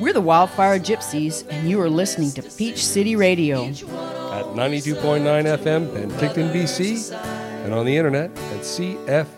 We're the Wildfire Gypsies, and you are listening to Peach City Radio. At 92.9 FM, Penticton, BC, and on the internet at CF